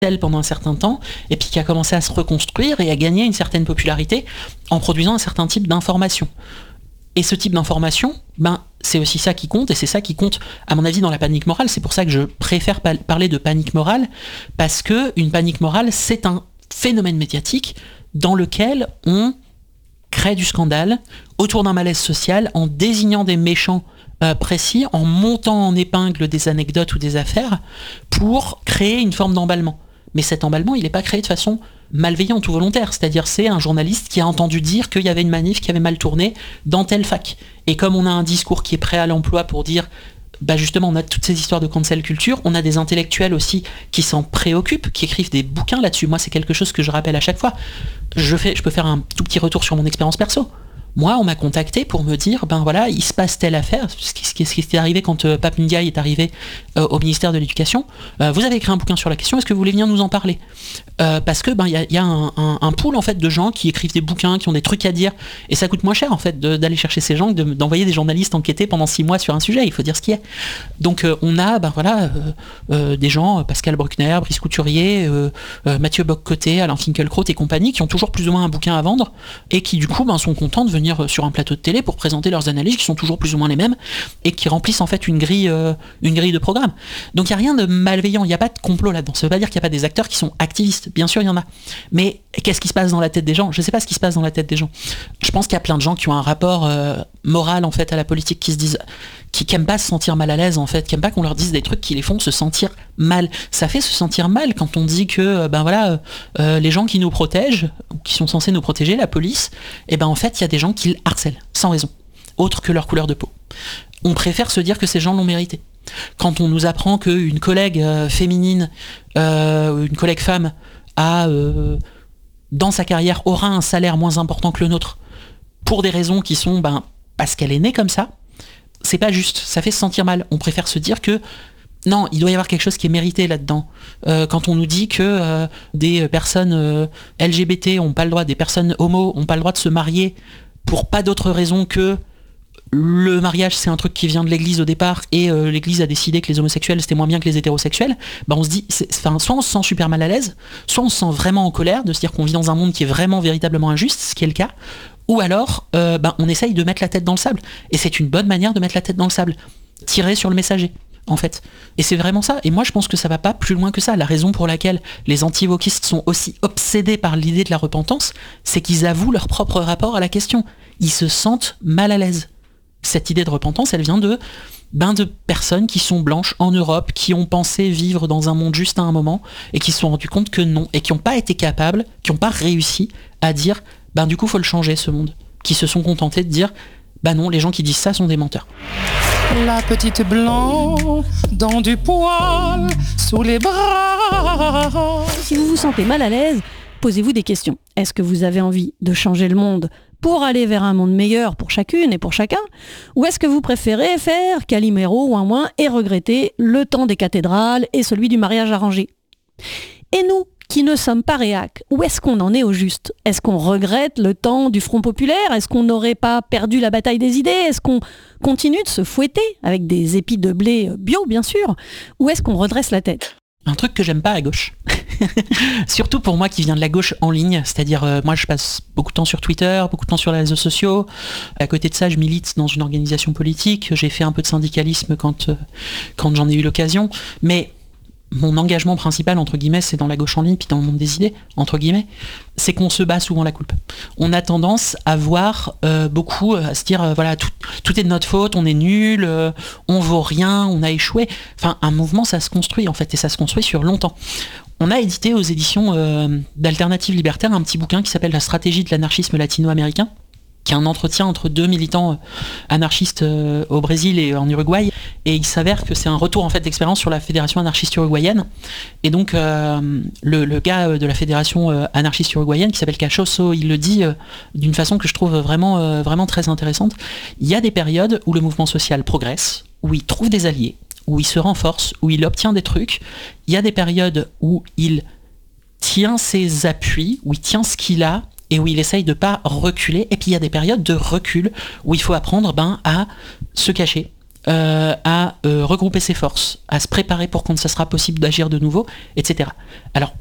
pendant un certain temps, et puis qui a commencé à se reconstruire et à gagner une certaine popularité en produisant un certain type d'information. Et ce type d'information, c'est aussi ça qui compte, et c'est ça qui compte, à mon avis, dans la panique morale. C'est pour ça que je préfère parler de panique morale, parce que une panique morale, c'est un phénomène médiatique dans lequel on crée du scandale autour d'un malaise social en désignant des méchants précis, en montant en épingle des anecdotes ou des affaires pour créer une forme d'emballement. Mais cet emballement, il n'est pas créé de façon malveillante ou volontaire. C'est-à-dire, c'est un journaliste qui a entendu dire qu'il y avait une manif qui avait mal tourné dans telle fac. Et comme on a un discours qui est prêt à l'emploi pour dire, justement, on a toutes ces histoires de cancel culture, on a des intellectuels aussi qui s'en préoccupent, qui écrivent des bouquins là-dessus. Moi, c'est quelque chose que je rappelle à chaque fois. Je peux faire un tout petit retour sur mon expérience perso. Moi, on m'a contacté pour me dire, il se passe telle affaire, ce qui est arrivé quand Pape Ndiaye est arrivé au ministère de l'Éducation. Vous avez écrit un bouquin sur la question, est-ce que vous voulez venir nous en parler ? Parce que y a un pool en fait de gens qui écrivent des bouquins, qui ont des trucs à dire, et ça coûte moins cher en fait d'aller chercher ces gens que d'envoyer des journalistes enquêter pendant 6 mois sur un sujet. Il faut dire ce qui est. Donc on a des gens, Pascal Bruckner, Brice Couturier, Mathieu Bock-Côté, Alain Finkielkraut et compagnie, qui ont toujours plus ou moins un bouquin à vendre et qui du coup sont contents de venir sur un plateau de télé pour présenter leurs analyses qui sont toujours plus ou moins les mêmes et qui remplissent en fait une grille de programme. Donc il n'y a rien de malveillant, il n'y a pas de complot là-dedans. Ça veut pas dire qu'il n'y a pas des acteurs qui sont activistes, bien sûr il y en a. Mais qu'est-ce qui se passe dans la tête des gens ? Je ne sais pas ce qui se passe dans la tête des gens. Je pense qu'il y a plein de gens qui ont un rapport moral en fait à la politique, qui se disent, qui n'aiment pas se sentir mal à l'aise en fait, qui n'aiment pas qu'on leur dise des trucs qui les font se sentir mal. Ça fait se sentir mal quand on dit que les gens qui nous protègent, ou qui sont censés nous protéger, la police, en fait il y a des gens qui le harcèlent sans raison, autre que leur couleur de peau. On préfère se dire que ces gens l'ont mérité. Quand on nous apprend qu'une collègue féminine, une collègue femme dans sa carrière aura un salaire moins important que le nôtre, pour des raisons qui sont parce qu'elle est née comme ça, c'est pas juste, ça fait se sentir mal. On préfère se dire que non, il doit y avoir quelque chose qui est mérité là-dedans. Quand on nous dit que des personnes LGBT ont pas le droit, des personnes homo ont pas le droit de se marier pour pas d'autre raison que le mariage c'est un truc qui vient de l'église au départ et l'église a décidé que les homosexuels c'était moins bien que les hétérosexuels, on se dit, soit on se sent super mal à l'aise, soit on se sent vraiment en colère de se dire qu'on vit dans un monde qui est vraiment véritablement injuste, ce qui est le cas, ou alors on essaye de mettre la tête dans le sable. Et c'est une bonne manière de mettre la tête dans le sable. Tirer sur le messager, en fait. Et c'est vraiment ça. Et moi, je pense que ça va pas plus loin que ça. La raison pour laquelle les anti-wokistes sont aussi obsédés par l'idée de la repentance, c'est qu'ils avouent leur propre rapport à la question. Ils se sentent mal à l'aise. Cette idée de repentance, elle vient de personnes qui sont blanches en Europe, qui ont pensé vivre dans un monde juste à un moment, et qui se sont rendus compte que non, et qui n'ont pas été capables, qui n'ont pas réussi à dire du coup faut le changer ce monde, qui se sont contentés de dire non, les gens qui disent ça sont des menteurs. La petite blanc dans du poil sous les bras. Si vous vous sentez mal à l'aise, posez-vous des questions. Est-ce que vous avez envie de changer le monde pour aller vers un monde meilleur pour chacune et pour chacun ? Ou est-ce que vous préférez faire Calimero ou un moins et regretter le temps des cathédrales et celui du mariage arrangé ? Et nous, qui ne sommes pas réac, où est-ce qu'on en est au juste ? Est-ce qu'on regrette le temps du Front populaire ? Est-ce qu'on n'aurait pas perdu la bataille des idées ? Est-ce qu'on continue de se fouetter avec des épis de blé bio, bien sûr ? Ou est-ce qu'on redresse la tête ? Un truc que j'aime pas à gauche. Surtout pour moi qui viens de la gauche en ligne, c'est-à-dire moi je passe beaucoup de temps sur Twitter, beaucoup de temps sur les réseaux sociaux. À côté de ça, je milite dans une organisation politique, j'ai fait un peu de syndicalisme quand j'en ai eu l'occasion, mais mon engagement principal, entre guillemets, c'est dans la gauche en ligne, puis dans le monde des idées, entre guillemets, c'est qu'on se bat souvent la culpe. On a tendance à voir beaucoup, à se dire, tout est de notre faute, on est nul, on vaut rien, on a échoué. Enfin, un mouvement, ça se construit, en fait, et ça se construit sur longtemps. On a édité aux éditions d'Alternatives Libertaires un petit bouquin qui s'appelle « La stratégie de l'anarchisme latino-américain », qui est un entretien entre 2 militants anarchistes au Brésil et en Uruguay, et il s'avère que c'est un retour en fait d'expérience sur la fédération anarchiste uruguayenne. Et donc le gars de la fédération anarchiste uruguayenne qui s'appelle Cachoso, il le dit d'une façon que je trouve vraiment très intéressante. Il y a des périodes où le mouvement social progresse, où il trouve des alliés, où il se renforce, où il obtient des trucs. Il y a des périodes où il tient ses appuis, où il tient ce qu'il a, et où il essaye de pas reculer. Et puis il y a des périodes de recul où il faut apprendre à se cacher à regrouper ses forces, à se préparer pour quand ça sera possible d'agir de nouveau, etc. Alors